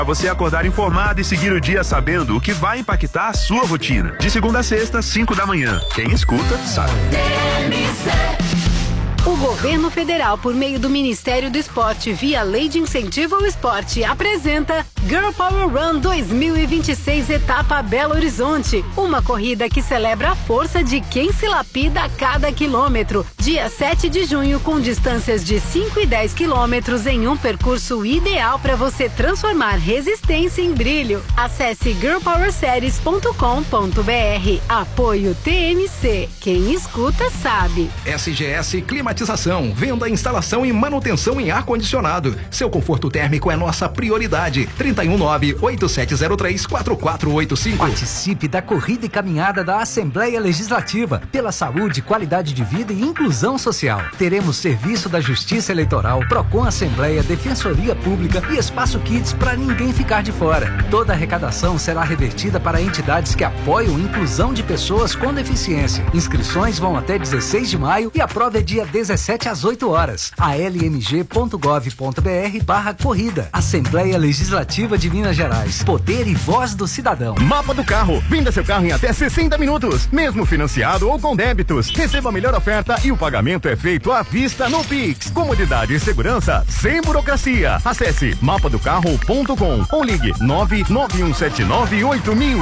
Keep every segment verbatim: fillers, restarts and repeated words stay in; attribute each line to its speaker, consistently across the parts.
Speaker 1: Para você acordar informado e seguir o dia sabendo o que vai impactar a sua rotina. De segunda a sexta, cinco da manhã. Quem escuta, sabe.
Speaker 2: O governo federal, por meio do Ministério do Esporte, via Lei de Incentivo ao Esporte, apresenta Girl Power Run dois mil e vinte e seis, etapa Belo Horizonte. Uma corrida que celebra a força de quem se lapida a cada quilômetro. Dia sete de junho, com distâncias de cinco e dez quilômetros em um percurso ideal para você transformar resistência em brilho. Acesse girl power series ponto com ponto b r. Apoio T M C. Quem escuta sabe.
Speaker 3: S G S Climatização, venda, instalação e manutenção em ar-condicionado. Seu conforto térmico é nossa prioridade. trinta e um nove, oito sete zero três, quatro quatro oito cinco.
Speaker 4: Participe da corrida e caminhada da Assembleia Legislativa pela saúde, qualidade de vida e inclusão social. Teremos serviço da Justiça Eleitoral, Procon Assembleia, Defensoria Pública e Espaço Kids para ninguém ficar de fora. Toda a arrecadação será revertida para entidades que apoiam a inclusão de pessoas com deficiência. Inscrições vão até dezesseis de maio e a prova é dia dezessete às oito horas. a l m g ponto gov ponto b r barra corrida. Assembleia Legislativa de Minas Gerais. Poder e voz do cidadão.
Speaker 5: Mapa do carro. Venda seu carro em até sessenta minutos, mesmo financiado ou com débitos. Receba a melhor oferta e o pagamento é feito à vista no Pix. Comodidade e segurança sem burocracia. Acesse mapa do carro ponto com ou ligue nove nove um sete nove oito mil.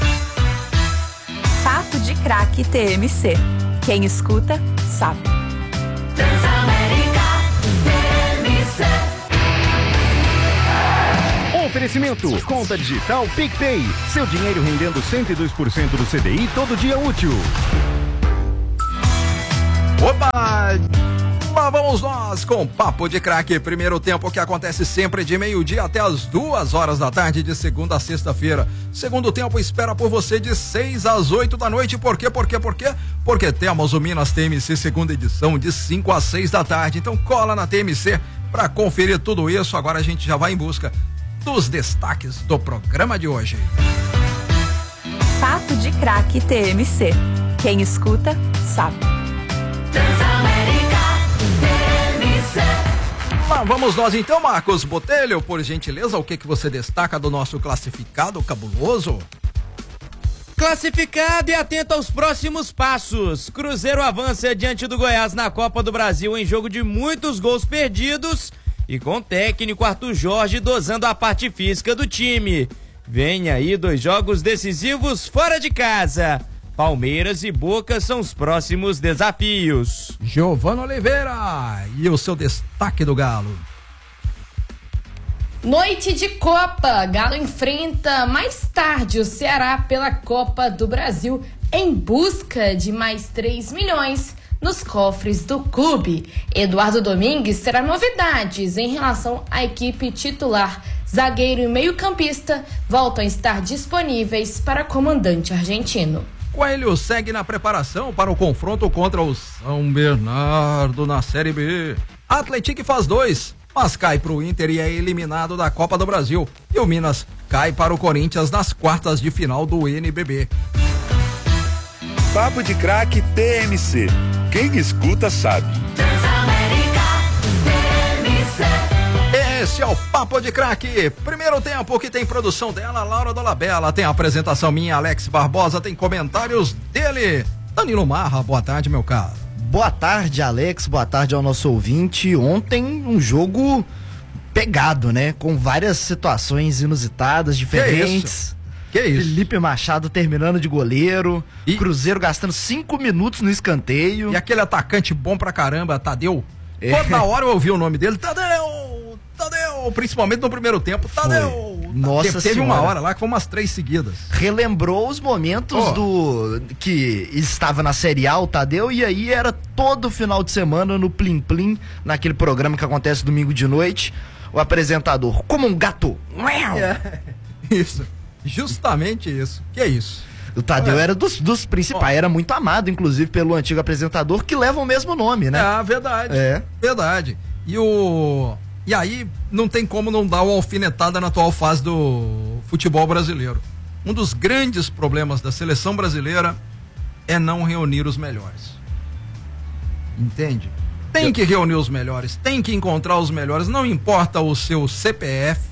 Speaker 6: Papo de Craque T M C. Quem escuta, sabe.
Speaker 7: Transamérica T M C.
Speaker 5: Oferecimento, conta digital PicPay. Seu dinheiro rendendo cento e dois por cento do C D I todo dia útil.
Speaker 3: Opa! Lá vamos nós com Papo de Craque. Primeiro tempo que acontece sempre de meio-dia até as duas horas da tarde, de segunda a sexta-feira. Segundo tempo espera por você de seis às oito da noite. Por quê? Por quê? Por quê? Porque temos o Minas T M C segunda edição de cinco às seis da tarde. Então cola na T M C para conferir tudo isso. Agora a gente já vai em busca dos destaques do programa de hoje.
Speaker 6: Papo de Craque T M C. Quem escuta, sabe.
Speaker 7: Transamérica T M C.
Speaker 3: Lá vamos nós então, Marcos Botelho, por gentileza, o que que você destaca do nosso classificado cabuloso?
Speaker 8: Classificado e atento aos próximos passos. Cruzeiro avança diante do Goiás na Copa do Brasil em jogo de muitos gols perdidos e com o técnico Arthur Jorge dosando a parte física do time. Vem aí dois jogos decisivos fora de casa. Palmeiras e Boca são os próximos desafios.
Speaker 3: Giovana Oliveira, e o seu destaque do Galo?
Speaker 9: Noite de Copa, Galo enfrenta mais tarde o Ceará pela Copa do Brasil em busca de mais três milhões nos cofres do clube. Eduardo Domingues terá novidades em relação à equipe titular. Zagueiro e meio-campista voltam a estar disponíveis para comandante argentino.
Speaker 3: Coelho segue na preparação para o confronto contra o São Bernardo na Série B. Atlético faz dois, mas cai para o Inter e é eliminado da Copa do Brasil. E o Minas cai para o Corinthians nas quartas de final do N B B.
Speaker 1: Papo de Craque T M C. Quem escuta sabe.
Speaker 7: Transamérica T M C.
Speaker 3: Esse é o Papo de Craque. Primeiro tempo que tem produção dela, Laura Dolabella. Tem a apresentação minha, Alex Barbosa. Tem comentários dele, Danilo Marra. Boa tarde, meu caro.
Speaker 10: Boa tarde, Alex. Boa tarde ao nosso ouvinte. Ontem um jogo pegado, né? Com várias situações inusitadas, diferentes.
Speaker 3: Que isso?
Speaker 10: Felipe Machado terminando de goleiro. E Cruzeiro gastando cinco minutos no escanteio.
Speaker 3: E aquele atacante bom pra caramba, Tadeu. É. Toda hora eu ouvi o nome dele. Tadeu! Tadeu, principalmente no primeiro tempo, Tadeu.
Speaker 10: Nossa
Speaker 3: Teve
Speaker 10: senhora.
Speaker 3: uma hora lá que foi umas três seguidas.
Speaker 10: Relembrou os momentos oh. do que estava na Série A, o Tadeu, e aí era todo final de semana no Plim Plim, naquele programa que acontece domingo de noite, o apresentador, como um gato.
Speaker 3: É, isso, justamente isso. Que é isso?
Speaker 10: O Tadeu é. era dos, dos principais, oh. era muito amado, inclusive, pelo antigo apresentador, que leva o mesmo nome, né?
Speaker 3: É, verdade. É. Verdade. E o... E aí, não tem como não dar uma alfinetada na atual fase do futebol brasileiro. Um dos grandes problemas da seleção brasileira é não reunir os melhores. Entende? Tem que reunir os melhores, tem que encontrar os melhores, não importa o seu C P F,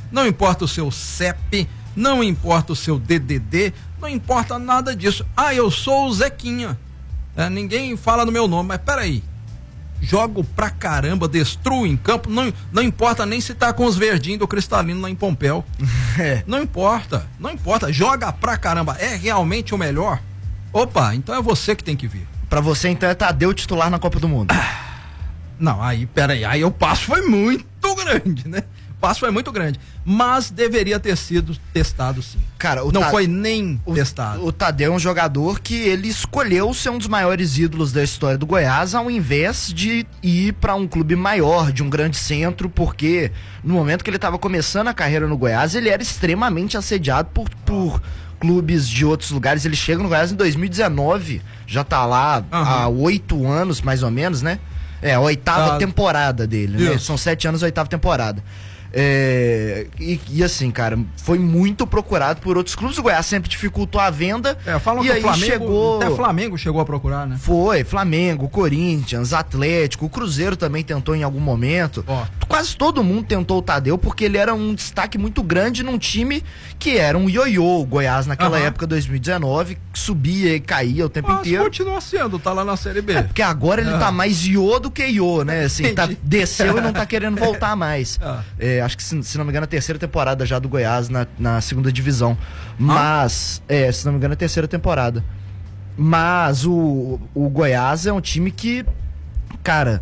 Speaker 3: não importa o seu C E P, não importa o seu D D D, não importa nada disso. Ah, eu sou o Zequinha. É, ninguém fala no meu nome, mas peraí. Jogo pra caramba, destruo em campo, não, não importa nem se tá com os verdinhos do Cristalino lá em Pompéu. É. Não importa, não importa, joga pra caramba. É realmente o melhor? Opa, então é você que tem que vir.
Speaker 10: Pra você, então, é Tadeu titular na Copa do Mundo.
Speaker 3: Não, aí, peraí, aí o passo foi muito grande, né? O passo foi muito grande, mas deveria ter sido testado sim.
Speaker 10: Cara, o
Speaker 3: não
Speaker 10: Ta...
Speaker 3: foi nem
Speaker 10: o,
Speaker 3: testado.
Speaker 10: O Tadeu é um jogador que ele escolheu ser um dos maiores ídolos da história do Goiás, ao invés de ir para um clube maior, de um grande centro, porque no momento que ele estava começando a carreira no Goiás, ele era extremamente assediado por, por clubes de outros lugares. Ele chega no Goiás em dois mil e dezenove, já tá lá uhum. há oito anos mais ou menos, né? É, a oitava ah, temporada dele, né? São sete anos, a oitava temporada. É, e, e assim, cara, foi muito procurado por outros clubes. O Goiás sempre dificultou a venda.
Speaker 3: É, falam
Speaker 10: e
Speaker 3: que
Speaker 10: aí
Speaker 3: o Flamengo,
Speaker 10: chegou.
Speaker 3: até Flamengo chegou a procurar, né?
Speaker 10: Foi, Flamengo, Corinthians, Atlético, o Cruzeiro também tentou em algum momento.
Speaker 3: Ó.
Speaker 10: Quase todo mundo tentou o Tadeu porque ele era um destaque muito grande num time que era um ioiô. O Goiás naquela uhum. época, dois mil e dezenove, subia e caía o tempo
Speaker 3: Mas
Speaker 10: inteiro.
Speaker 3: continua sendo, tá lá na Série B.
Speaker 10: É, porque agora ele
Speaker 3: uhum.
Speaker 10: tá mais iô do que iô, né? Assim, tá, desceu e não tá querendo voltar mais.
Speaker 3: Ah.
Speaker 10: É, acho que, se, se não me engano, a terceira temporada já do Goiás na, na segunda divisão. Mas, ah. é, se não me engano, a terceira temporada. Mas o, o Goiás é um time que, cara,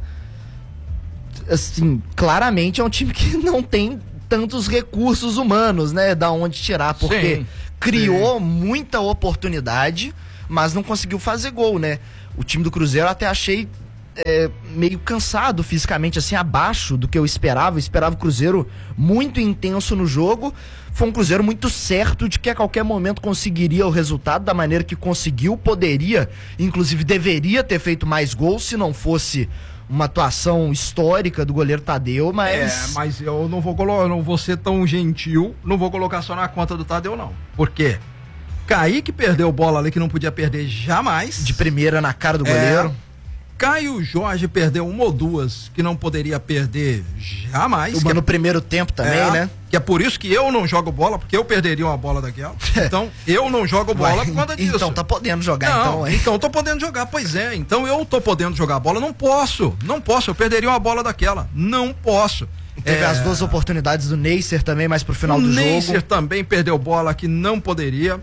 Speaker 10: assim, claramente é um time que não tem tantos recursos humanos, né? Da onde tirar, porque sim, criou sim. muita oportunidade, mas não conseguiu fazer gol, né? O time do Cruzeiro eu até achei É, meio cansado fisicamente, assim, abaixo do que eu esperava. Eu esperava o Cruzeiro muito intenso no jogo. Foi um Cruzeiro muito certo de que a qualquer momento conseguiria o resultado da maneira que conseguiu. Poderia, inclusive deveria ter feito mais gols se não fosse uma atuação histórica do goleiro Tadeu, mas...
Speaker 3: É, mas eu não vou colocar, eu não vou ser tão gentil, não vou colocar só na conta do Tadeu, não. Por quê? Kaique perdeu bola ali que não podia perder jamais.
Speaker 10: De primeira na cara do goleiro.
Speaker 3: É. Caio Jorge perdeu uma ou duas que não poderia perder jamais.
Speaker 10: Uma
Speaker 3: que
Speaker 10: no
Speaker 3: é,
Speaker 10: primeiro tempo também,
Speaker 3: é,
Speaker 10: né?
Speaker 3: Que é por isso que eu não jogo bola, porque eu perderia uma bola daquela. Então, eu não jogo bola por conta disso.
Speaker 10: Então, tá podendo jogar,
Speaker 3: não,
Speaker 10: então. Hein?
Speaker 3: Então, tô podendo jogar, pois é. Então, eu tô podendo jogar bola, não posso. Não posso, eu perderia uma bola daquela. Não posso.
Speaker 10: Teve
Speaker 3: é...
Speaker 10: as duas oportunidades do Neisser também, mas pro final
Speaker 3: o
Speaker 10: do
Speaker 3: Neisser
Speaker 10: jogo.
Speaker 3: Neisser também perdeu bola que não poderia.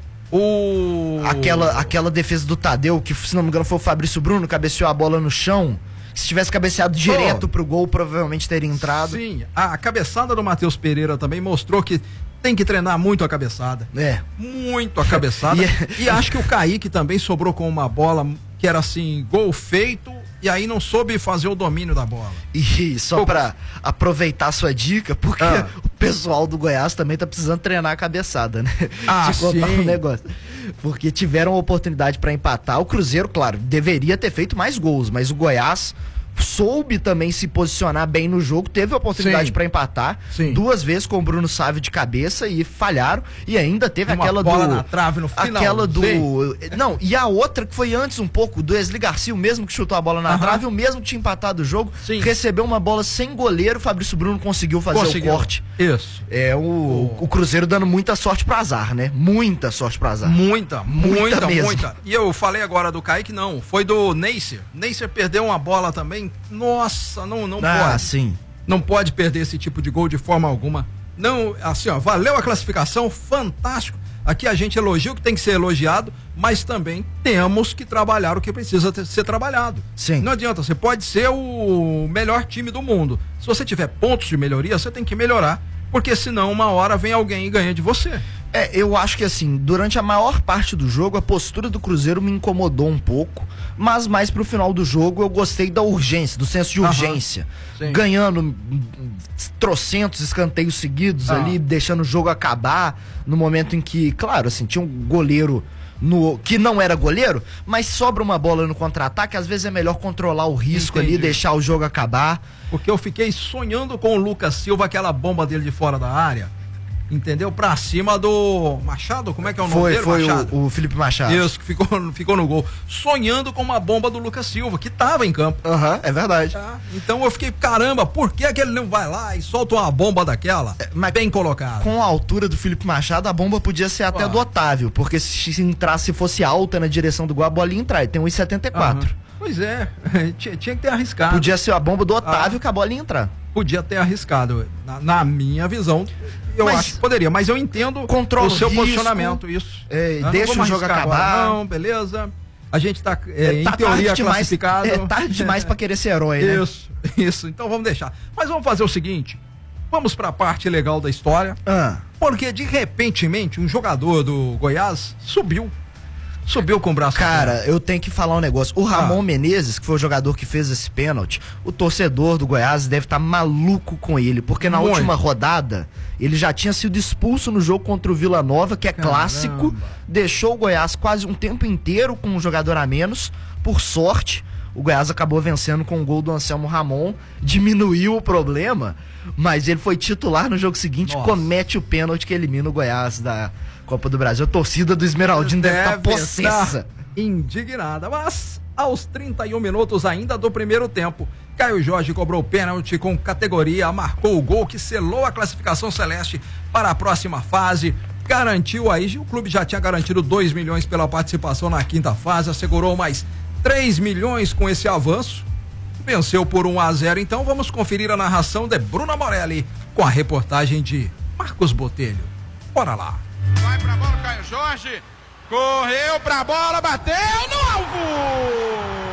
Speaker 3: O...
Speaker 10: Aquela, aquela defesa do Tadeu, que se não me engano foi o Fabrício Bruno, cabeceou a bola no chão. Se tivesse cabeceado direto oh, pro gol, provavelmente teria entrado.
Speaker 3: Sim, a cabeçada do Matheus Pereira também mostrou que tem que treinar muito a cabeçada.
Speaker 10: É.
Speaker 3: Muito a cabeçada. e, e acho que o Kaique também sobrou com uma bola que era assim, gol feito, e aí não soube fazer o domínio da bola.
Speaker 10: E só Pô, pra aproveitar a sua dica, porque ah. o pessoal do Goiás também tá precisando treinar a cabeçada, né?
Speaker 3: Ah,
Speaker 10: de contar
Speaker 3: sim.
Speaker 10: um negócio. Porque tiveram oportunidade pra empatar. O Cruzeiro, claro, deveria ter feito mais gols, mas o Goiás soube também se posicionar bem no jogo, teve a oportunidade para empatar,
Speaker 3: Sim.
Speaker 10: duas vezes com o Bruno Sávio de cabeça e falharam, e ainda teve
Speaker 3: Uma
Speaker 10: aquela
Speaker 3: bola
Speaker 10: do
Speaker 3: na trave no final.
Speaker 10: aquela do
Speaker 3: Sim.
Speaker 10: não, e a outra que foi antes um pouco do Esli Garcia, o mesmo que chutou a bola na
Speaker 3: Aham.
Speaker 10: trave, o mesmo que tinha empatado o jogo,
Speaker 3: Sim.
Speaker 10: recebeu uma bola sem goleiro, o Fabrício Bruno conseguiu fazer
Speaker 3: Conseguiu.
Speaker 10: o corte.
Speaker 3: Isso.
Speaker 10: É o,
Speaker 3: Oh.
Speaker 10: o Cruzeiro dando muita sorte pro azar, né? Muita sorte pro azar.
Speaker 3: Muita, muita,
Speaker 10: Muita
Speaker 3: muita.
Speaker 10: mesmo.
Speaker 3: E eu falei agora do Kaique, não, foi do Neisser. Neisser perdeu uma bola também, nossa, não, não
Speaker 10: ah,
Speaker 3: pode.
Speaker 10: sim.
Speaker 3: Não pode perder esse tipo de gol de forma alguma. Não, assim, ó, valeu a classificação, fantástico. Aqui a gente elogia o que tem que ser elogiado, mas também temos que trabalhar o que precisa ter, ser trabalhado.
Speaker 10: Sim.
Speaker 3: Não adianta, você pode ser o melhor time do mundo. Se você tiver pontos de melhoria, você tem que melhorar, porque senão uma hora vem alguém e ganha de você.
Speaker 10: É, eu acho que assim, durante a maior parte do jogo, a postura do Cruzeiro me incomodou um pouco, mas mais pro final do jogo eu gostei da urgência, do senso de urgência.
Speaker 3: Sim.
Speaker 10: Ganhando trocentos escanteios seguidos
Speaker 3: Ah.
Speaker 10: ali, deixando o jogo acabar, no momento em que, claro, assim, tinha um goleiro no, que não era goleiro, mas sobra uma bola no contra-ataque, às vezes é melhor controlar o risco
Speaker 3: Entendi.
Speaker 10: ali, deixar o jogo acabar.
Speaker 3: Porque eu fiquei sonhando com o Lucas Silva, aquela bomba dele de fora da área. entendeu? Pra cima do Machado, como é que é o nome
Speaker 10: Foi,
Speaker 3: dele?
Speaker 10: foi
Speaker 3: Machado.
Speaker 10: o, o Felipe Machado.
Speaker 3: Isso, que ficou, ficou no gol. Sonhando com uma bomba do Lucas Silva, que tava em campo.
Speaker 10: Aham, uhum, é verdade.
Speaker 3: Tá? Então eu fiquei, caramba, por que, que ele não vai lá e solta uma bomba daquela? É, mas bem colocado.
Speaker 10: Com a altura do Felipe Machado, a bomba podia ser até ah. do Otávio, porque se, se entrasse, se fosse alta na direção do gol, a bola ia entrar. Ele tem um um e setenta e quatro.
Speaker 3: Uhum. Pois é, tinha, tinha que ter arriscado.
Speaker 10: Podia ser a bomba do Otávio ah. que a bola ia entrar.
Speaker 3: Podia ter arriscado. Na, na minha visão, eu mas, acho que poderia, mas eu entendo o seu risco, posicionamento, isso.
Speaker 10: É, deixa o jogo acabar.
Speaker 3: Agora, não, beleza. A gente tá, é,
Speaker 10: é, tá
Speaker 3: em teoria,
Speaker 10: demais,
Speaker 3: classificado.
Speaker 10: É tarde demais pra querer ser herói, né?
Speaker 3: Isso, isso. Então vamos deixar. Mas vamos fazer o seguinte, vamos pra parte legal da história,
Speaker 10: ah.
Speaker 3: porque de repentemente um jogador do Goiás subiu. Subiu com o braço.
Speaker 10: Cara, eu tenho que falar um negócio. O Ramon
Speaker 3: ah.
Speaker 10: Menezes, que foi o jogador que fez esse pênalti, o torcedor do Goiás deve estar tá maluco com ele, porque na
Speaker 3: Muito.
Speaker 10: última rodada ele já tinha sido expulso no jogo contra o Vila Nova, que é
Speaker 3: Caramba.
Speaker 10: clássico, deixou o Goiás quase um tempo inteiro com um jogador a menos. Por sorte, o Goiás acabou vencendo com o gol do Anselmo Ramon, diminuiu o problema, mas ele foi titular no jogo seguinte, Nossa. comete o pênalti que elimina o Goiás da Copa do Brasil. A torcida do Esmeraldino deve, deve estar possessa.
Speaker 3: Indignada, mas aos trinta e um minutos ainda do primeiro tempo, Caio Jorge cobrou o pênalti com categoria, marcou o gol que selou a classificação celeste para a próxima fase, garantiu aí, o clube já tinha garantido dois milhões pela participação na quinta fase, assegurou mais três milhões com esse avanço, venceu por um a zero. Então vamos conferir a narração de Bruna Morelli com a reportagem de Marcos Botelho. Bora lá.
Speaker 11: Vai pra bola, Caio Jorge, correu pra bola, bateu no alvo!